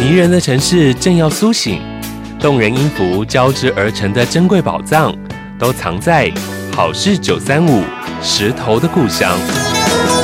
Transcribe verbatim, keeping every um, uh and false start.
迷人的城市正要苏醒，动人音符交织而成的珍贵宝藏，都藏在好事九三五石头的故乡。